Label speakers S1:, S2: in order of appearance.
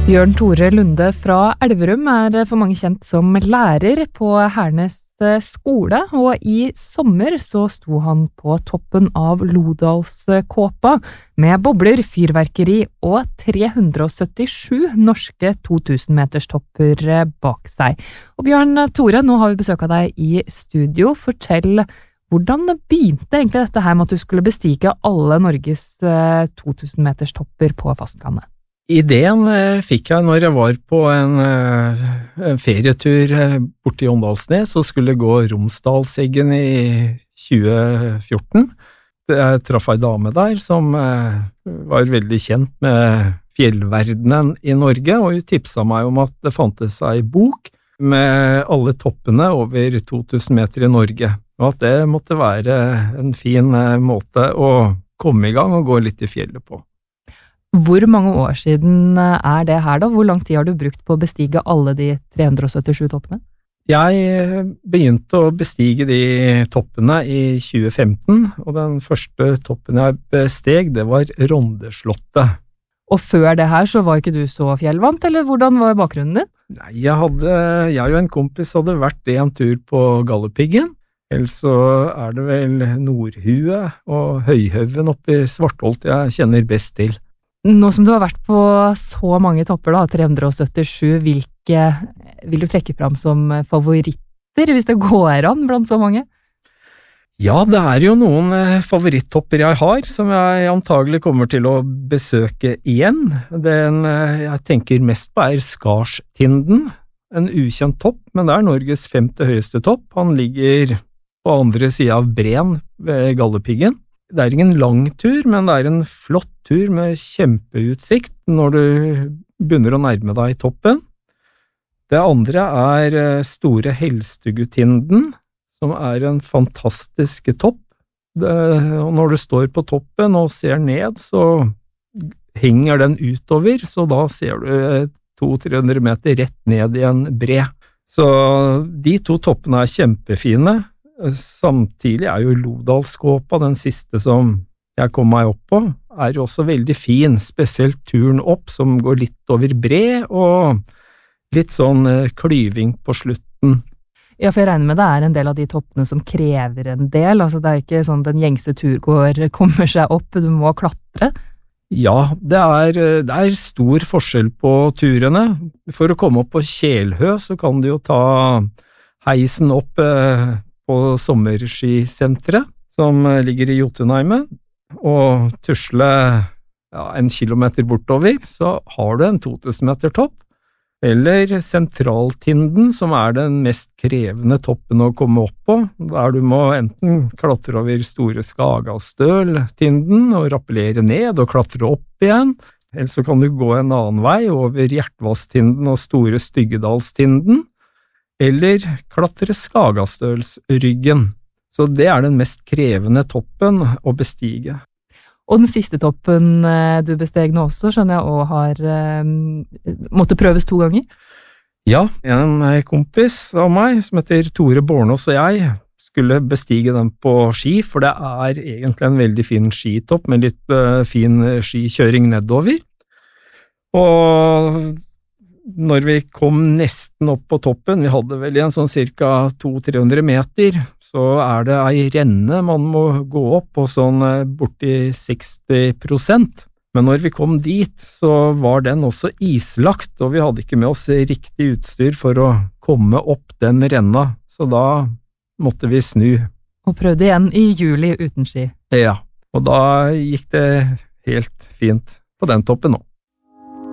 S1: Bjørn Tore Lunde fra Elverum for mange kjent som lærer på Hernes skole, og i sommer så sto han på toppen av Lodalskåpa med bobler, fyrverkeri og 377 norske 2000 meters topper bak seg. Og Bjørn Tore, nå har vi besøk av deg i studio. Fortell, hvordan begynte egentlig dette her med at du skulle bestige alle Norges 2000 meters topper på fastlandet?
S2: Ideen fikk jeg når jeg var på en ferietur borte i Åndalsnes og skulle gå Romsdalseggen i 2014. Jeg traff ei dame der som var veldig kjent med fjellverdenen i Norge, og hun tipsa meg om at det fantes ei bok med alle toppene over 2000 meter i Norge, og at det måtte være en fin måte å komme i gang og gå litt i fjellet på.
S1: Hvor mange år siden det her da? Hvor lang tid har du brukt på å bestige alle de 377 toppene?
S2: Jeg begynte å bestige de toppene i 2015, og den første toppen jeg besteg, det var Rondeslottet.
S1: Og før det her så var ikke du så fjellvant, eller hvordan var bakgrunnen din?
S2: Nei, jeg og en kompis hadde vært en tur på Galdhøpiggen, ellers så det vel Nordhue og Høyhaugen oppe i Svartholt jeg kjenner best til.
S1: Nå som du har vært på så mange topper da, 377, hvilke vil du trekke fram som favoritter, hvis det går an blant så mange?
S2: Ja, det jo noen favorittopper jeg har, som jeg antagelig kommer til å besøke igjen. Den jeg tenker mest på Skarstinden, en ukjent topp, men det Norges 5. høyeste topp. Han ligger på andre siden av Bren ved Galdhøpiggen. Det ingen lang tur, men det en flott tur med kjempeutsikt når du begynner å nærme deg toppen. Det andre Store Helstugutinden, som en fantastisk topp. Og når du står på toppen og ser ned, så henger den utover, så da ser du 200-300 meter rett ned i en bre. Så de to toppene kjempefine. Samtidig jo Lodalskåpa, den siste som jeg kom meg opp på, jo også veldig fin, spesielt turen opp som går litt over bre og litt sånn klyving på slutten.
S1: Ja, for jeg regner med det en del av de toppene som krever en del, altså det ikke sånn den gjengse turgåer kommer seg opp, du må klatre.
S2: Ja, det stor forskjell på turene. For å komme opp på Kjelhø så kan du jo ta heisen opp på sommerskisenteret, som ligger i Jotunheimen, og tusle 1 kilometer bortover, så har du en 2000 meter topp, eller Sentraltinden, som den mest krevende toppen å komme opp på, der du må enten klatre over Store Skagastøltinden og rappellere ned og klatre opp igjen, eller så kan du gå en annen vei over Hjertvasstinden og Store Styggedalstinden, eller klatre Skagastølsryggen. Så det den mest krevende toppen å bestige.
S1: Og den siste toppen du besteg nå også, skjønner jeg, og har måttet prøves 2 ganger?
S2: Ja, en kompis av meg, som heter Tore Bornås, og jeg skulle bestige den på ski, for det egentlig en veldig fin skitopp med litt fin skikjøring nedover. Og når vi kom nesten opp på toppen, vi hadde vel en sånn cirka 200-300 meter, så det ei renne man må gå opp på sånn borti 60%. Men når vi kom dit, så var den også islagt, og vi hadde ikke med oss riktig utstyr for å komme opp den renna, så da måtte vi snu.
S1: Og prøvde igjen i juli uten ski.
S2: Ja, og da gikk det helt fint på den toppen nå.